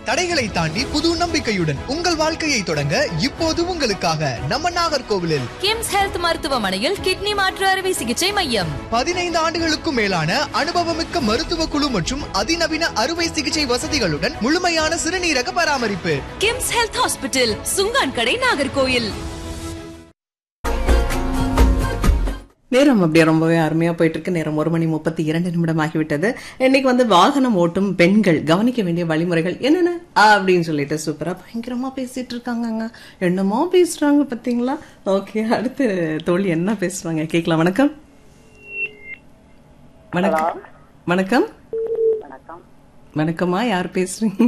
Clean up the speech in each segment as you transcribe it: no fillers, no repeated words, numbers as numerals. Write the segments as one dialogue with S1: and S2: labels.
S1: தடைகளை தாண்டி புது நம்பிக்கையுடன் உங்கள் வாழ்க்கையை தொடங்க இப்போது உங்களுக்காக நம்ம நாகர்கோவிலில்
S2: கிம்ஸ் ஹெல்த் மருத்துவமனையில் கிட்னி மாற்று அறுவை சிகிச்சை மையம்.
S1: 15 ஆண்டுகளுக்கும் மேலான அனுபவமிக்க மருத்துவ குழு மற்றும் அதிநவீன அறுவை சிகிச்சை வசதிகளுடன் முழுமையான சிறுநீரக பராமரிப்பு.
S2: கிம்ஸ் ஹெல்த் ஹாஸ்பிட்டல், சுங்கான் கடை, நாகர்கோவில்.
S3: நேரம் அப்படியே ரொம்பவே அருமையா போயிட்டு இருக்கு. நேரம் 1:32 ஆகிவிட்டது. இன்னைக்கு வாகனம் ஓட்டும் பெண்கள் கவனிக்க வேண்டிய வழிமுறைகள் என்னென்ன அப்படின்னு சொல்லிட்டு சூப்பரா பயங்கரமா பேசிட்டு இருக்காங்க. என்னமோ பேசுறாங்க பாத்தீங்களா? ஓகே, அடுத்து தோழி என்ன பேசுறாங்க கேட்கலாம். வணக்கம். வணக்கம். வணக்கம். வணக்கம்மா, யார் பேசுறீங்க?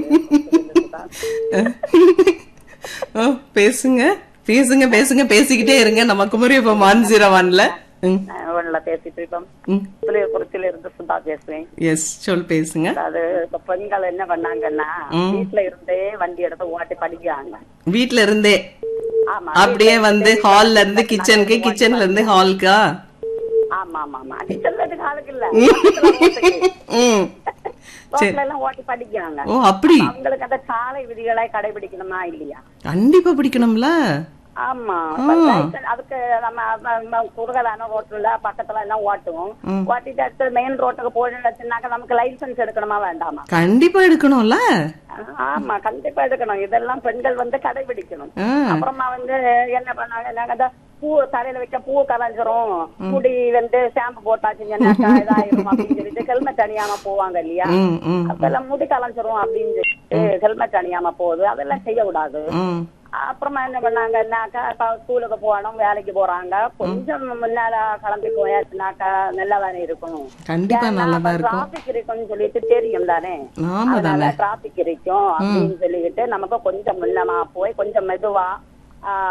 S3: பேசுங்க பேசுங்க பேசுங்க, பேசிக்கிட்டே இருங்க. நம்ம குமரி இப்ப 101ல
S4: பேசிட்டு இருக்கோம். புளியகுறிச்சியில இருந்து சுதா பேசுறேன்.
S3: எஸ், சொல், பேசுங்க.
S4: அது இப்ப பெண்கள் என்ன பண்ணாங்கன்னா, வீட்டுல இருந்தே வண்டி எடுத்து ஓட்டி படிக்கிறாங்க.
S3: வீட்டுல இருந்தே அப்படியே ஹால்ல இருந்து கிச்சனுக்கு, கிச்சன்ல இருந்து ஹாலுக்கா?
S4: ஆமா ஆமா ஆமா, கிச்சன்ல ஹாலுக்கு இல்ல, எல்லாம் ஓட்டி படிக்கிறாங்க.
S3: ஓ, அப்படி.
S4: அவங்களுக்கு அந்த சாலை விதிகளை கடைபிடிக்கணுமா இல்லையா?
S3: கண்டிப்பா பிடிக்கணும்ல.
S4: ஆமா, அதுக்கு நம்ம குறுகலான ரோட்ல பக்கத்துல எல்லாம் ஓட்டுவோம். ஓட்டிட்டு அடுத்து மெயின் ரோட்டுக்கு போயிடுச்சுனாக்க நமக்கு லைசன்ஸ் எடுக்கணுமா வேண்டாமா?
S3: கண்டிப்பா எடுக்கணும்ல.
S4: ஆமா, கண்டிப்பா எடுக்கணும். இதெல்லாம் பெண்கள் கடைபிடிக்கணும். அப்புறமா என்ன பண்ணாங்க, பூ தலையில வைக்க பூ கலைஞ்சிரும், முடி ஷாம்பு போட்டாச்சுன்னாக்கா இதாயிரும் அப்படின்னு சொல்லிட்டு ஹெல்மெட் அணியாம போவாங்க இல்லையா? அதெல்லாம் முடி கலைஞ்சிரும் அப்படின்னு சொல்லிட்டு ஹெல்மெட் அணியாம போகுது. அதெல்லாம் செய்யக்கூடாது. அப்புறமா என்ன பண்ணாங்கன்னாக்கா, ஸ்கூலுக்கு போகணும், வேலைக்கு போறாங்க, கொஞ்சம் முன்னால கிளம்பி போயாச்சுனாக்கா நல்லதானே இருக்கும்.
S3: கண்டிப்பா நல்லதா இருக்கும்.
S4: டிராபிக் இருக்குன்னு சொல்லிட்டு தெரியும் தானே, அதனால டிராபிக் இருக்கும் அப்படின்னு சொல்லிட்டு நமக்கு கொஞ்சம் முன்னமா போய் கொஞ்சம் மெதுவா